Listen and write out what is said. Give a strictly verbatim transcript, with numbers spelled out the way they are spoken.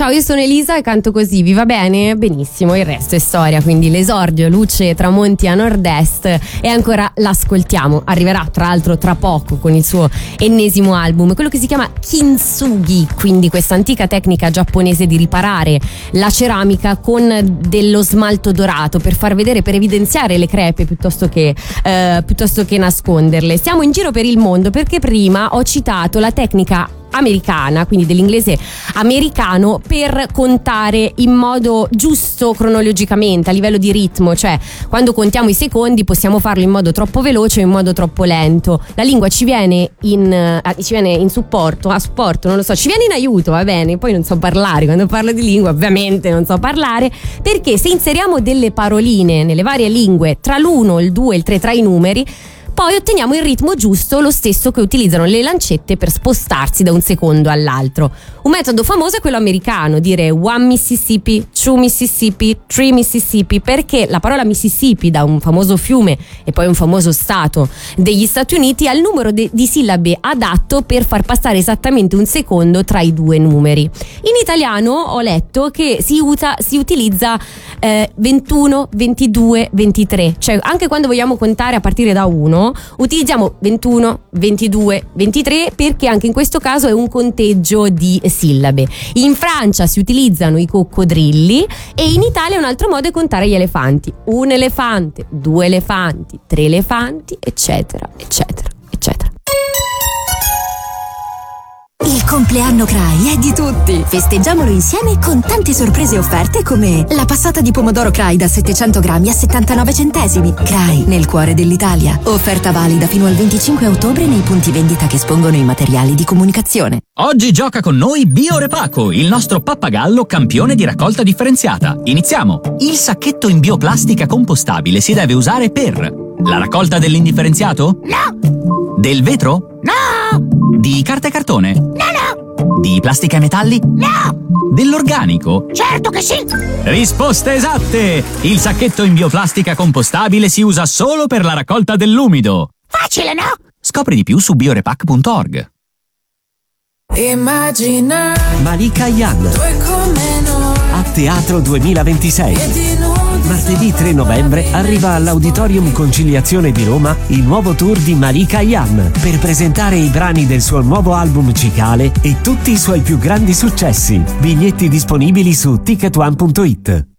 Ciao, io sono Elisa e canto così, vi va bene? Benissimo, il resto è storia, quindi l'esordio, luce, tramonti a nord-est e ancora l'ascoltiamo. Arriverà tra l'altro tra poco con il suo ennesimo album, quello che si chiama kintsugi, quindi questa antica tecnica giapponese di riparare la ceramica con dello smalto dorato per far vedere, per evidenziare le crepe piuttosto che, eh, piuttosto che nasconderle. Siamo in giro per il mondo perché prima ho citato la tecnica americana, quindi dell'inglese americano, per contare in modo giusto cronologicamente a livello di ritmo, cioè quando contiamo i secondi possiamo farlo in modo troppo veloce o in modo troppo lento. La lingua ci viene in eh, ci viene in supporto, a supporto, non lo so, ci viene in aiuto, va bene, poi non so parlare, quando parlo di lingua ovviamente non so parlare, perché se inseriamo delle paroline nelle varie lingue tra l'uno, il due, il tre, tra i numeri, poi otteniamo il ritmo giusto, lo stesso che utilizzano le lancette per spostarsi da un secondo all'altro. Un metodo famoso è quello americano, dire one Mississippi, two Mississippi, three Mississippi, perché la parola Mississippi, da un famoso fiume e poi un famoso stato degli Stati Uniti, ha il numero de- di sillabe adatto per far passare esattamente un secondo tra i due numeri. In italiano ho letto che si, usa, si utilizza eh, ventuno, ventidue, ventitré, cioè anche quando vogliamo contare a partire da uno utilizziamo ventuno, ventidue, ventitré, perché anche in questo caso è un conteggio di sillabe. In Francia si utilizzano i coccodrilli e in Italia un altro modo è contare gli elefanti: un elefante, due elefanti, tre elefanti, eccetera, eccetera, eccetera. Il compleanno C R A I è di tutti. Festeggiamolo insieme con tante sorprese offerte come la passata di pomodoro C R A I da settecento grammi a settantanove centesimi. C R A I, nel cuore dell'Italia. Offerta valida fino al venticinque ottobre nei punti vendita che espongono i materiali di comunicazione. Oggi gioca con noi Biorepaco, il nostro pappagallo campione di raccolta differenziata. Iniziamo! Il sacchetto in bioplastica compostabile si deve usare per la raccolta dell'indifferenziato? No! Del vetro? No! Di carta e cartone? No, no! Di plastica e metalli? No! Dell'organico? Certo che sì! Risposte esatte! Il sacchetto in bioplastica compostabile si usa solo per la raccolta dell'umido. Facile, no? Scopri di più su biorepac punto org. Immagina Malika Ayane a Teatro duemilaventisei. Martedì tre novembre arriva all'Auditorium Conciliazione di Roma il nuovo tour di Malika Ayane per presentare i brani del suo nuovo album Cicale e tutti i suoi più grandi successi. Biglietti disponibili su ticket one punto it.